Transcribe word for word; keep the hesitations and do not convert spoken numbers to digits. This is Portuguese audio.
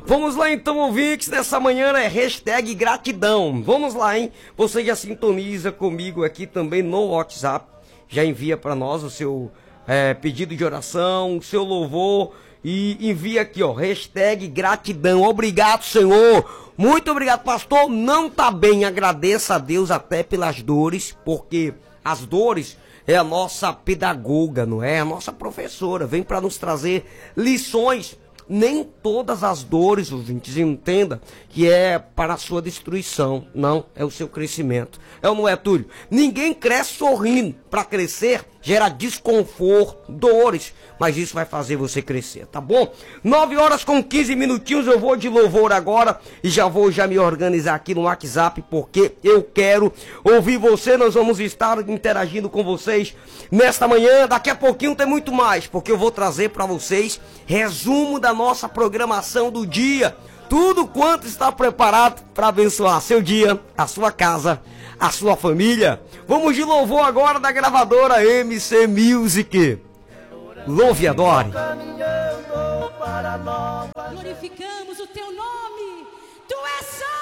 Vamos lá então, ouvintes, nessa manhã é hashtag gratidão. Vamos lá, hein? Você já sintoniza comigo aqui também no WhatsApp. Já envia para nós o seu é, pedido de oração, o seu louvor. E envia aqui, ó, hashtag gratidão. Obrigado, Senhor. Muito obrigado, pastor. Não tá bem, agradeça a Deus até pelas dores, porque as dores é a nossa pedagoga, não é? A nossa professora. Vem para nos trazer lições. Nem todas as dores, ouvintes, entenda que é para a sua destruição. Não, é o seu crescimento. É ou não é, Túlio? Ninguém cresce sorrindo. Para crescer, gera desconforto, dores. Mas isso vai fazer você crescer, tá bom? nove horas com quinze minutinhos, eu vou de louvor agora. E já vou já me organizar aqui no WhatsApp, porque eu quero ouvir você. Nós vamos estar interagindo com vocês nesta manhã. Daqui a pouquinho tem muito mais, porque eu vou trazer para vocês resumo da nossa programação do dia. Tudo quanto está preparado para abençoar seu dia, a sua casa, a sua família. Vamos de louvor agora da gravadora M C Music. Louve e adore. Glorificamos o teu nome. Tu és santo.